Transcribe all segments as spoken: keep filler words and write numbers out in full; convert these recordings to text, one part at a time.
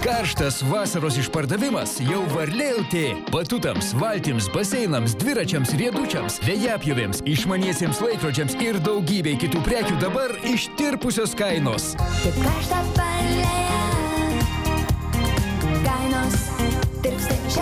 Karštas vasaros išpardavimas jau Varlė L T. Batutams, valtims, baseinams, dviračiams, riedučiams, vėjapjovėms, išmaniesiems laikrodžiams ir daugybei kitų prekių dabar ištirpusios kainos. Kaip karšta Varlėje, kainos tirpsta čia.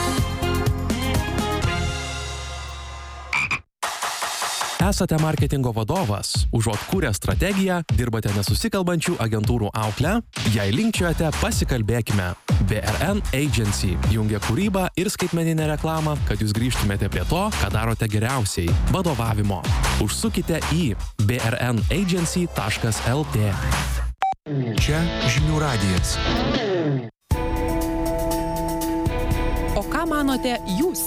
Esate marketingo vadovas, užuot kūrę strategiją, dirbate nesusikalbančių agentūrų auklę, jei linkčiojate, pasikalbėkime. B R N Agency jungia kūrybą ir skaitmeninę reklamą, kad jūs grįžtumėte prie to, ką darote geriausiai – vadovavimo. Užsukite į b r n agency taškas l t. Čia Žinių radijas. O ką manote jūs?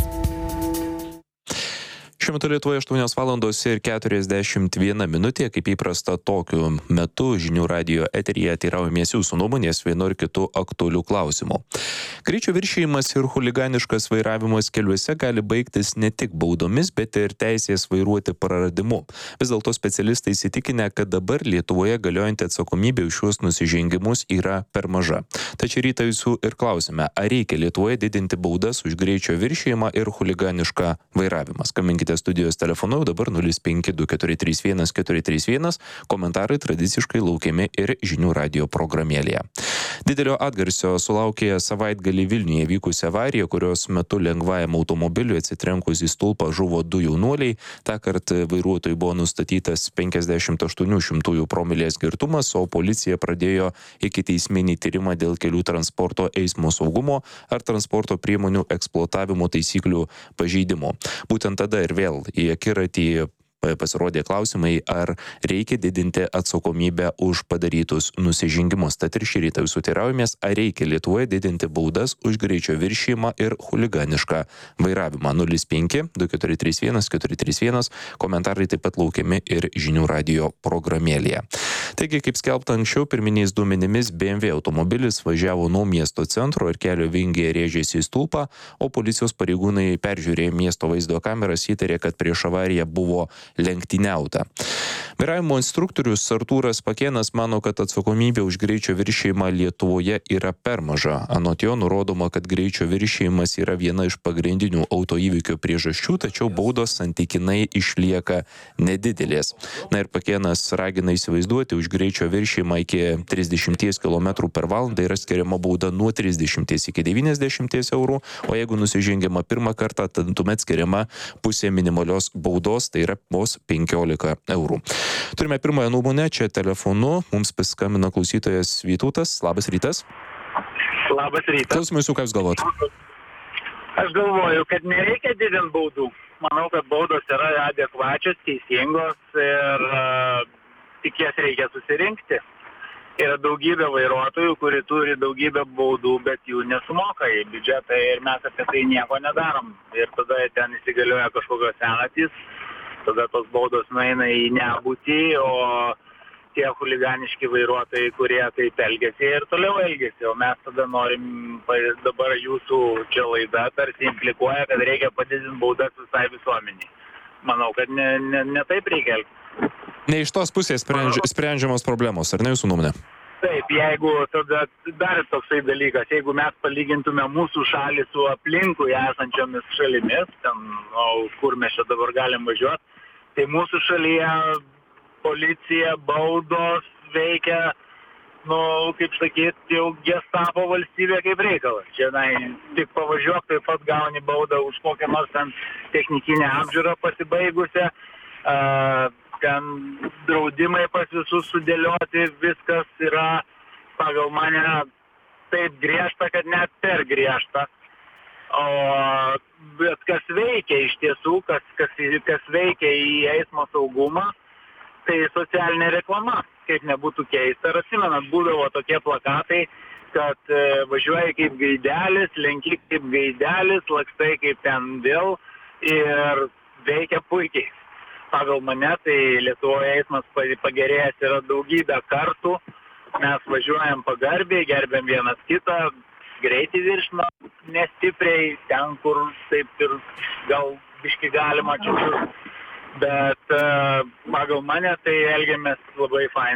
Šiuo metu Lietuvoje aštuonios valandos ir keturiasdešimt viena minutė, kaip įprasta tokiu metu Žinių radijo eteryje teiraujamės jūsų nuomonės vienu ar kitu aktualiu klausimu. Greičio viršijimas ir chuliganiškas vairavimas keliuose gali baigtis ne tik baudomis, bet ir teisės vairuoti praradimu. Vis dėlto specialistai įsitikinę, kad dabar Lietuvoje galiojanti atsakomybė už šiuos nusižengimus yra per maža. Tačiau rytą jūsų ir klausime, ar reikia Lietuvoje didinti baudas už greičio viršijimą ir chuliganišką vairavimą. Skambinkite studijos telefonu dabar nulis penki du keturi trys vienas keturi trys vienas, komentarai tradiciškai laukiami ir Žinių radijo programėlėje. Didelio atgarsio sulaukė savaitgalį Vilniuje vykusi avarija, kurios metu lengvajam automobiliui atsitrenkus į stulpą žuvo du jaunuoliai. Tąkart vairuotojui buvo nustatytas penkiasdešimt aštuonių šimtųjų promilės girtumas, o policija pradėjo ikiteisminį tyrimą dėl kelių transporto eismo saugumo ar transporto priemonių eksploatavimo taisyklių pažeidimo. Būtent tada ir vėl į akiratį pasirodė klausimai, ar reikia didinti atsakomybę už padarytus nusižengimus. Tad ir šį rytą jūsų teiraujamės, ar reikia Lietuvoje didinti baudas už greičio viršijimą ir chuliganišką vairavimą. nulis penki du keturi trys vienas keturi trys vienas, komentarai taip pat laukiami ir Žinių radijo programėlėje. Taigi, kaip skelbta anksčiau, pirminiais duomenimis B M W automobilis važiavo nuo miesto centro ir kelio vingyje rėžėsi į stulpą, o policijos pareigūnai peržiūrėję miesto vaizdo kameras įtarė, kad prieš avariją buvo lenktyniauta. Vairavimo instruktorius Artūras Pakėnas mano, kad atsakomybė už greičio viršijimą Lietuvoje yra per maža. Anot jo nurodoma, kad greičio viršijimas yra viena iš pagrindinių autoįvykio priežasčių, tačiau baudos santykinai išlieka nedidelės. Na ir Pakėnas ragina įsivaizduoti, už greičio viršijimą iki trisdešimties kilometrų per valandą yra skiriama bauda nuo trisdešimties iki devyniasdešimties eurų, o jeigu nusižengiama pirmą kartą, tad tuomet skiriama pusė minimalios baudos, tai yra vos penkiolika eurų. Turime pirmąją nuomonę čia telefonu. Mums paskambino klausytojas Vytautas. Labas rytas. Labas rytas. Klausimai jūsų, ką jūs galvot? Aš galvoju, kad nereikia didinti baudų. Manau, kad baudos yra adekvačios, teisingos ir uh, tik jas reikia susirinkti. Yra daugybė vairuotojų, kuri turi daugybę baudų, bet jų nesumoka į biudžetą ir mes apie tai nieko nedarom. Ir tada ten įsigalioja kažkokios senatys, tada tos baudos nueina į nebūtį, o tie chuliganiški vairuotojai, kurie taip elgėsi ir toliau elgėsi. O mes tada norim, dabar jūsų čia laida tarsi implikuoja, kad reikia padidinti baudas visai visuomeniai. Manau, kad ne, ne, ne taip reikia elgtis. Ne iš tos pusės sprendži, sprendžiamos problemos, ar ne jūsų nuomonė? Taip, jeigu tada dar toksai dalykas, jeigu mes palygintume mūsų šalį su aplinkui esančiomis šalimis, ten, o, kur mes čia dabar galim važiuoti, tai mūsų šalyje policija, baudos veikia, nu, kaip sakyt, jau gestapo valstybė kaip reikalas. Čia, na, tik pavažiuok, taip pat gauni baudą už kokią nors ten technikinę apžiūrą pasibaigusią, uh, ten draudimai pas visus sudėlioti, viskas yra pagal mane taip griežta, kad net per griežta. O bet kas veikia iš tiesų, kas, kas, kas veikia į eismo saugumą, tai socialinė reklama. Kaip nebūtų keista, ir atsimenat, būdavo tokie plakatai, kad e, važiuoji kaip gaidelis, lenki kaip gaidelis, lakstai kaip ten vėl ir veikia puikiai. Pagal mane, tai Lietuvoje eismas pagerėjęs yra daugybę kartų, mes važiuojam pagarbiai, gerbiam vienas kitą, greitį viršina nestipriai, ten, kur taip ir gal biški galima čiūčiu, bet uh, pagal mane tai elgiamės labai fainai.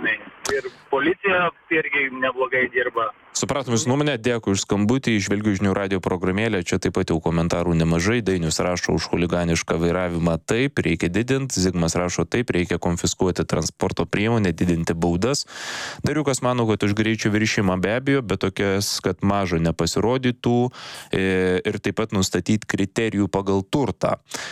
ir policija irgi neblogai dirba. Supratom jūsų nuomonę, dėkui už skambutį, žvelgiu žinių radio programėlę, čia taip pat jau komentarų nemažai, Dainius rašo už chuliganišką vairavimą taip, reikia didinti, Zigmas rašo taip, reikia konfiskuoti transporto priemonę, didinti baudas. Dariukas mano, kad už greičio viršimą be abejo, bet tokias, kad mažo nepasirodytų ir taip pat nustatyti kriterijų pagal turtą.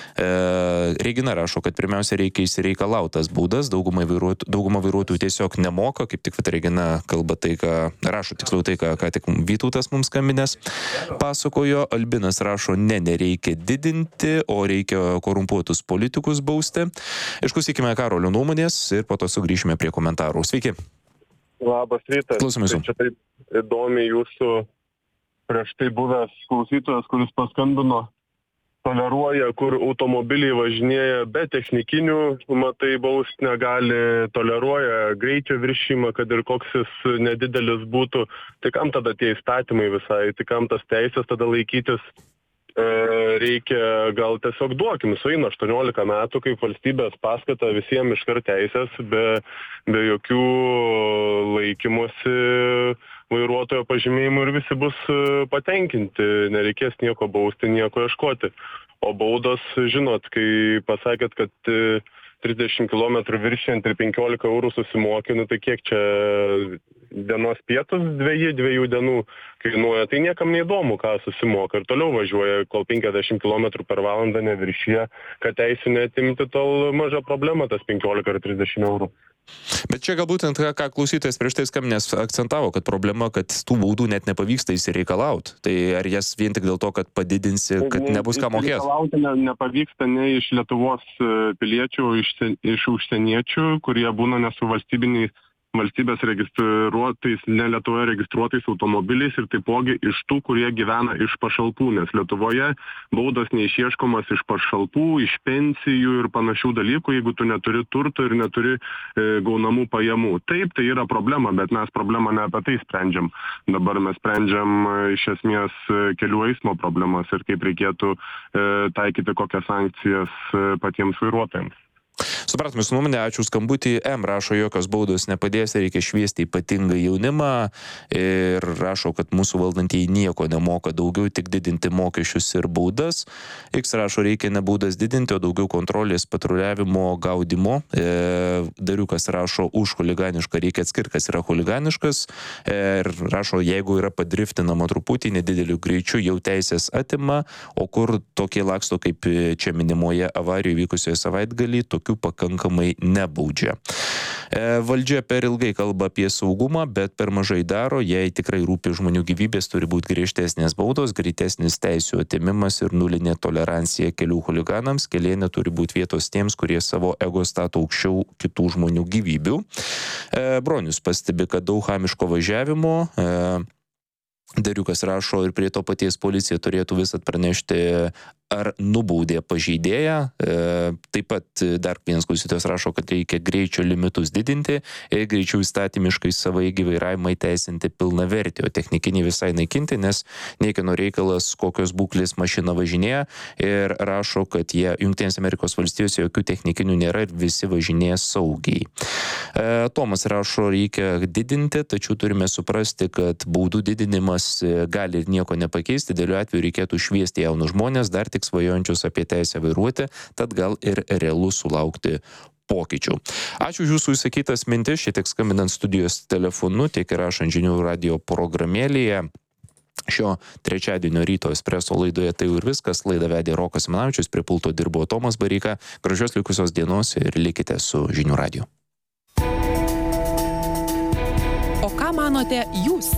Regina rašo, kad pirmiausia reikia įsireikalautas baudas, dauguma vairuotojų, dauguma vairuotojų tiesiog nemoka, kaip tik Regina kalba tai, ką rašo, tiksliau tai, ką, ką tik Vytautas mums skambinęs pasakojo. Albinas rašo, ne, nereikia didinti, o reikia korumpuotus politikus bausti. Išklausykime Karolio nuomonės ir po to sugrįšime prie komentarų. Sveiki. Labas rytas. Klausome jūsų. Tai čia taip įdomi jūsų prieš tai buvęs klausytojas, kuris paskambino, toleruoja, kur automobiliai važinėja be technikinių, matai, baust negali, toleruoja greičio viršimą, kad ir koks jis nedidelis būtų. Tai kam tada tie įstatymai visai, tai kam tas teisės tada laikytis? E, reikia gal tiesiog duokim, sueina aštuoniolika metų kaip valstybės paskata visiems iškart teisės, be, be jokių laikymosi vairuotojo pažymėjimų ir visi bus patenkinti, nereikės nieko bausti, nieko ieškoti. O baudos, žinot, kai pasakėt, kad trisdešimt kilometrų viršijant ir penkiolika eurų susimokinu, tai kiek čia dienos pietus dviejų, dviejų dienų kainuoja, tai niekam neįdomu, ką susimoka ir toliau važiuoja, kol penkiasdešimt kilometrų per valandą neviršyje, kad teisų neatimti, tol maža problema tas penkiolika ar trisdešimt eurų. Bet čia galbūt, ką, ką klausytojas prieš tai skambinęs akcentavo, kad problema, kad tų baudų net nepavyksta įsireikalauti. Tai ar jas vien tik dėl to, kad padidinsi, kad nebus ką mokėti? Įsireikalauti ne, nepavyksta ne iš Lietuvos piliečių, iš, iš užsieniečių, kurie būna nesu valstybiniais valstybės registruotais, ne Lietuvoje registruotais automobiliais ir taipogi iš tų, kurie gyvena iš pašalpų, nes Lietuvoje baudos neišieškomas iš pašalpų, iš pensijų ir panašių dalykų, jeigu tu neturi turto ir neturi e, gaunamų pajamų. Taip, tai yra problema, bet mes problemą ne apie tai sprendžiam. Dabar mes sprendžiam e, iš esmės e, kelių eismo problemas ir kaip reikėtų e, taikyti kokias sankcijas e, patiems vairuotojams. Supratom jūsų nuomonę, ačiū skambutį. M rašo, jokios baudos nepadės, reikia šviesti ypatingą jaunimą ir rašo, kad mūsų valdantieji nieko nemoka, daugiau tik didinti mokesčius ir baudas. X rašo, reikia ne baudas didinti, o daugiau kontrolės, patruliavimo, gaudimo. E, Dariukas rašo, už chuliganišką reikia atskirti, kas yra chuliganiškas. E, ir rašo, jeigu yra padriftinama truputį nedideliu greičiu, jau teisės atima, o kur tokie laksto kaip čia minimoje avarijoje vykusioje savaitgalį, tokių pakankamai nebaudžia. E, valdžia per ilgai kalba apie saugumą, bet per mažai daro, jei tikrai rūpi žmonių gyvybės, turi būti griežtesnės baudos, greitesnis teisių atimimas ir nulinė tolerancija kelių chuliganams, kelyje neturi būti vietos tiems, kurie savo ego stato aukščiau kitų žmonių gyvybių. E, Bronius pastebi, kad daug chamiško važiavimo. E, Dariukas rašo, ir prie to paties policija turėtų visat pranešti, ar nubaudė pažeidėją. E, taip pat dar vienas klausytojas rašo, kad reikia greičio limitus didinti ir greičiau įstatymiškai savaeigį vairavimą įteisinti pilnavertį, o technikinį visai naikinti, nes niekieno reikalas, kokios būklės mašina važinėja, ir rašo, kad jie Jungtinės Amerikos valstijose jokių technikinių nėra ir visi važinėja saugiai. E, Tomas rašo, reikia didinti, tačiau turime suprasti, kad baudų didinimas gali ir nieko nepakeisti, dėliu atveju reikėtų šviesti jaunus žmonės, dar tik svajojančius apie teisę vairuoti, tad gal ir realu sulaukti pokyčių. Ačiū už jūsų įsakytas mintis, šiek tiek skambinant studijos telefonu, tiek ir rašant žinių radio programėlėje. Šio trečiadienio ryto espreso laidoje tai ir viskas. Laidą vedė Rokas Simanavičius, prie pulto dirbo Tomas Bareika. Gražios likusios dienos ir likite su žinių radiju. O ką manote jūs?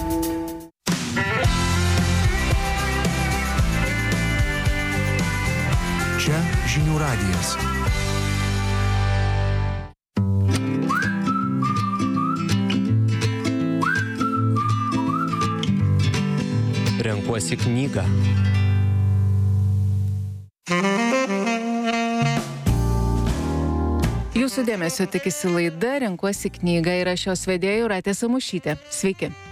Čia žinių radijas. Renkuosi knygą. Jūsų dėmesio tikisi laida Renkuosi knygą ir aš jos vedėja Jūratė Samušytė. Sveiki.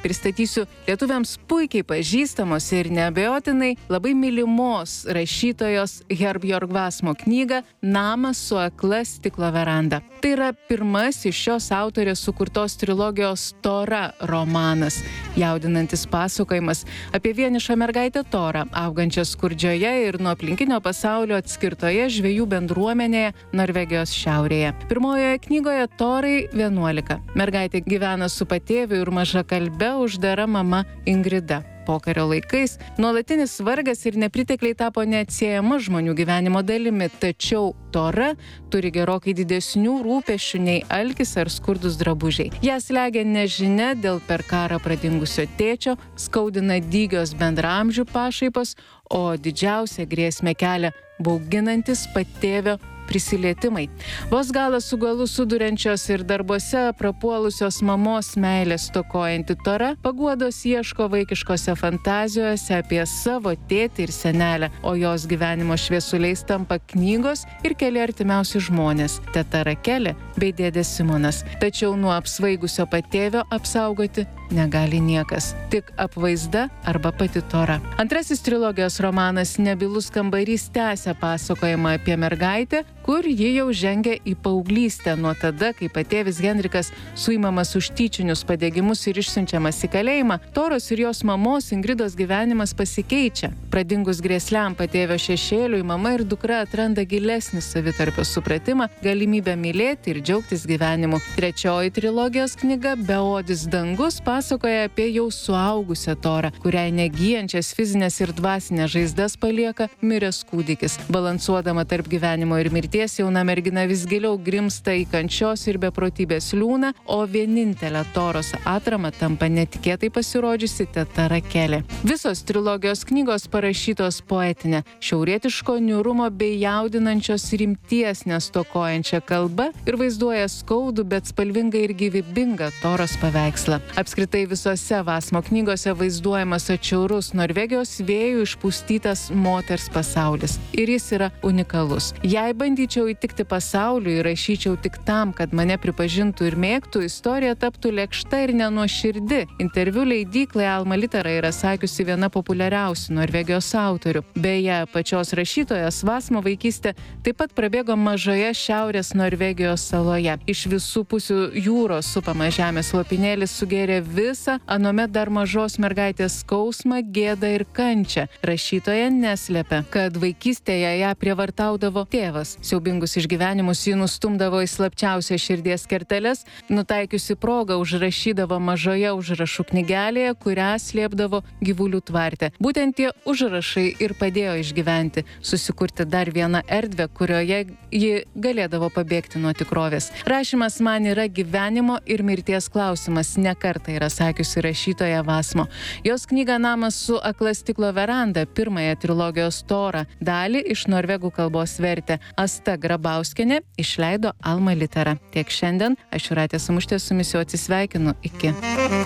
pristatysiu lietuviams puikiai pažįstamos ir neabejotinai labai mylimos rašytojos Herbjørg Wassmo knygą Namas su akla stiklo veranda. Tai yra pirmasis šios autorės sukurtos trilogijos Tora romanas, jaudinantis pasakojimas apie vienišą mergaitę Torą, augančią skurdžioje ir nuo aplinkinio pasaulio atskirtoje žvejų bendruomenėje Norvegijos šiaurėje. Pirmojoje knygoje Torai vienuolika. Mergaitė gyvena su patėviu ir mažakalbe uždara mama Ingrida. Pokario laikais nuolatinis vargas ir nepritekliai tapo neatsiejama žmonių gyvenimo dalimi, tačiau Tora turi gerokai didesnių rūpesčių nei alkis ar skurdus drabužiai. Ją slegia nežinia dėl per karą pradingusio tėčio, skaudina dygios bendraamžių pašaipos, o didžiausia grėsmė kelia bauginantis patėvio prisilietimai. Vos galą su galu suduriančios ir darbuose prapuolusios mamos meilės stokojanti Tora paguodos ieško vaikiškose fantazijose apie savo tėtį ir senelę, o jos gyvenimo šviesuliais tampa knygos ir keli artimiausi žmonės – teta Rakelė bei dėdė Simonas. Tačiau nuo apsvaigusio patėvio apsaugoti negali niekas, tik apvaizda arba pati Tora. Antrasis trilogijos romanas Nebylus kambarys tęsia pasakojimą apie mergaitę, kur ji jau žengia į paauglystę nuo tada, kai patėvis Henrikas suimamas už tyčinius padegimus ir išsiunčiamas į kalėjimą. Toros ir jos mamos Ingridos gyvenimas pasikeičia. Pradingus grėsliam patėvio šešėliui, mama ir dukra atranda gilesnį savitarpio supratimą, galimybę mylėti ir džiaugtis gyvenimu. Trečioji trilogijos knyga Beodis dangus pasakoja apie jau suaugusią Torą, kuriai negyjančias fizinės ir dvasinės žaizdas palieka miręs kūdikis. Balansuodama tarp gyvenimo ir mirties, jauna mergina vis giliau grimsta į kančios ir beprotybės liūną, o vienintelė Toros atrama tampa netikėtai pasirodžiusi teta Rakelė. Visos trilogijos knygos parašytos poetinė, šiaurietiško niūrumo bei jaudinančios rimties nestokojančia kalba ir vaizduoja skaudų, bet spalvingą ir gyvybingą Toros paveikslą. Apskritai visose Wassmo knygose vaizduojamas atšiaurus Norvegijos vėjų išpustytas moters pasaulis. Ir jis yra unikalus. Jei bandyčiau įtikti pasauliui ir rašyčiau tik tam, kad mane pripažintų ir mėgtų, istorija taptų lėkšta ir nenuoširdi. Interviu leidyklai Alma Litera yra sakiusi viena populiariausių Norvegijos autorių. Beje, pačios rašytojos Wassmo vaikystė taip pat prabėgo mažoje šiaurės Norvegijos saloje. Iš visų pusių jūros supama žemės lopinėlis sugėrė visą anuomet dar mažos mergaitės skausmą, gėdą ir kančią. Rašytoja neslėpia, kad vaikystėje ją prievartaudavo tėvas. Siaubingus išgyvenimus ji nustumdavo į slapčiausią širdies kerteles, nutaikiusi progą užrašydavo mažoje užrašų knygelėje, kurią slėpdavo gyvulių tvarte. Būtent tie užrašai ir padėjo išgyventi, susikurti dar vieną erdvę, kurioje ji galėdavo pabėgti nuo tikrovės. Rašymas man yra gyvenimo ir mirties klausimas, ne kartą yra sakiusi rašytoja Wassmo. Jos knyga Namas su akla stiklo veranda, pirmąją trilogijos Torą dalį iš norvegų kalbos vertė Asta Grabauskienė, išleido Alma Litera. Tiek šiandien, aš Jūratė Samuštė su jumis jau atsisveikinu. Iki.